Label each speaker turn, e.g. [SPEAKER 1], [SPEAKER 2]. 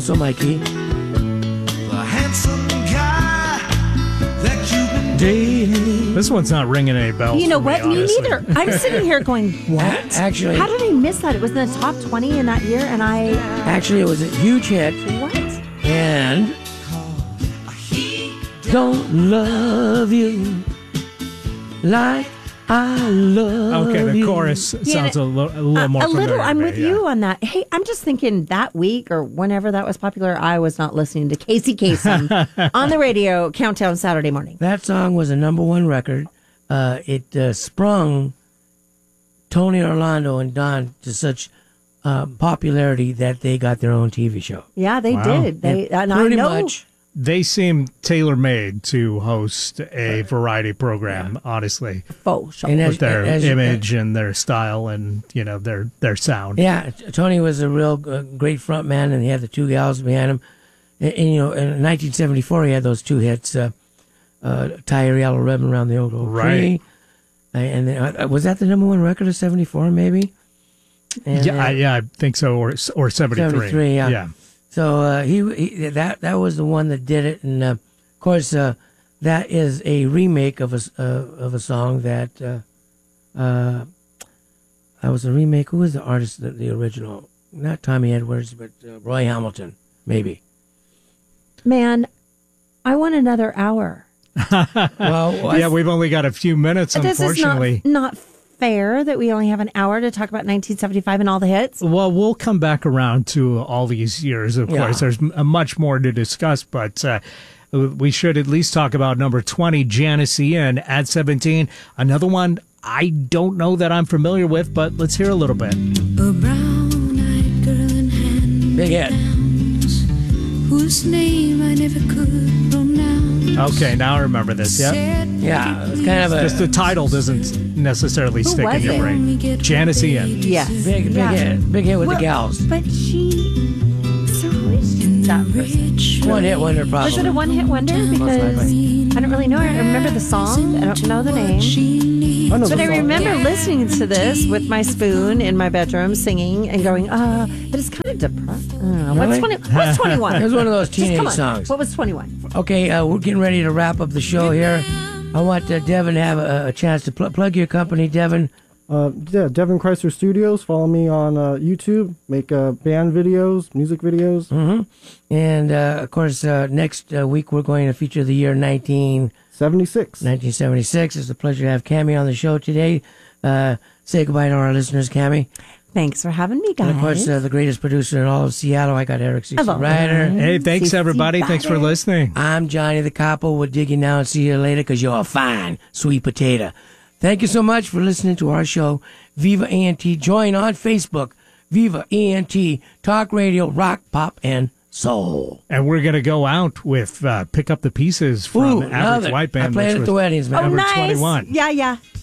[SPEAKER 1] So, Mikey.
[SPEAKER 2] The handsome guy that you've been dating.
[SPEAKER 3] This one's not ringing any bells.
[SPEAKER 4] You know
[SPEAKER 3] for
[SPEAKER 4] what? Me
[SPEAKER 3] honestly.
[SPEAKER 4] neither. I'm sitting here going, what?
[SPEAKER 1] Actually,
[SPEAKER 4] how did I miss that? It was in the top 20 in that year, and
[SPEAKER 1] Actually, it was a huge hit.
[SPEAKER 4] What?
[SPEAKER 1] And don't love you like I love you.
[SPEAKER 3] Okay, the chorus sounds a little more familiar.
[SPEAKER 4] I'm
[SPEAKER 3] to me,
[SPEAKER 4] with you on that. Hey, I'm just thinking that week or whenever that was popular, I was not listening to Casey Kasem on the radio, Countdown Saturday morning.
[SPEAKER 1] That song was a number one record. It sprung Tony Orlando and Don to such popularity that they got their own TV show.
[SPEAKER 4] Yeah, they did. And I
[SPEAKER 1] pretty
[SPEAKER 4] know.
[SPEAKER 1] much.
[SPEAKER 3] They seem tailor-made to host a variety program, honestly,
[SPEAKER 4] Faux show.
[SPEAKER 1] And
[SPEAKER 3] with their image and their style and, you know, their sound.
[SPEAKER 1] Yeah, Tony was a real great front man, and he had the two gals behind him. And, you know, in 1974, he had those two hits, Tie Your Yellow Ribbon Around the Old Oak Tree. And was that the number one record of 74, maybe? And,
[SPEAKER 3] I think so, or 73.
[SPEAKER 1] 73, yeah. So he that was the one that did it, and of course that is a remake of a song that was a remake. Who was the artist, the original? Not Tommy Edwards, but Roy Hamilton, maybe.
[SPEAKER 4] Man, I want another hour.
[SPEAKER 1] Well,
[SPEAKER 3] yeah, we've only got a few minutes, unfortunately.
[SPEAKER 4] This is not fair that we only have an hour to talk about 1975 and all the hits.
[SPEAKER 3] Well, we'll come back around to all these years, of course. There's much more to discuss, but we should at least talk about number 20, Janis Ian at 17. Another one I don't know that I'm familiar with, but let's hear a little bit.
[SPEAKER 5] A brown-eyed girl in hand
[SPEAKER 1] big hit.
[SPEAKER 5] Whose name I never could pronounce.
[SPEAKER 3] Okay, now I remember this. Yeah,
[SPEAKER 1] Yeah, it's kind of a
[SPEAKER 3] just the title doesn't necessarily stick in
[SPEAKER 4] was
[SPEAKER 3] your
[SPEAKER 4] it?
[SPEAKER 3] brain. Janis Ian.
[SPEAKER 4] Yes.
[SPEAKER 1] big hit with the gals.
[SPEAKER 4] But so who is that person?
[SPEAKER 1] One hit wonder, probably.
[SPEAKER 4] Was it a one-hit wonder? Because I don't really know. I remember the song. I don't know the name. But I remember listening to this with my spoon in my bedroom, singing and going, but it's kind of depressing.
[SPEAKER 1] Really?
[SPEAKER 4] What's 21?
[SPEAKER 1] It was one of those
[SPEAKER 4] Just come
[SPEAKER 1] teenage
[SPEAKER 4] on.
[SPEAKER 1] songs.
[SPEAKER 4] What was 21?
[SPEAKER 1] Okay, we're getting ready to wrap up the show here. I want Devin to have a chance to plug your company, Devin.
[SPEAKER 6] Devin Chrysler Studios. Follow me on YouTube. Make band videos, music videos.
[SPEAKER 1] Mm-hmm. And, of course, next week we're going to feature the year 1976. It's a pleasure to have Cammie on the show today. Say goodbye to our listeners, Cammie.
[SPEAKER 4] Thanks for having me, guys.
[SPEAKER 1] And, of course, the greatest producer in all of Seattle. I got Eric C. Ryder.
[SPEAKER 3] Hey, thanks, everybody. Thanks for listening.
[SPEAKER 1] I'm Johnny the Capo. We'll dig you now and see you later because you're a fine sweet potato. Thank you so much for listening to our show, Viva ENT. Join on Facebook, Viva ENT, Talk Radio, Rock, Pop, and Soul.
[SPEAKER 3] And we're going to go out with Pick Up the Pieces from Average White Band.
[SPEAKER 1] I played it at the weddings, man.
[SPEAKER 3] Number
[SPEAKER 4] nice.
[SPEAKER 3] 21.
[SPEAKER 4] Yeah.